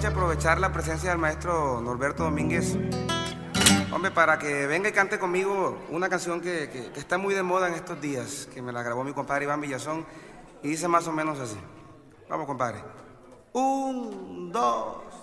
noche aprovechar la presencia del maestro Norberto Domínguez, hombre, para que venga y cante conmigo una canción que está muy de moda en estos días, que me la grabó mi compadre Iván Villazón, y dice más o menos así. Vamos, compadre. Un, dos...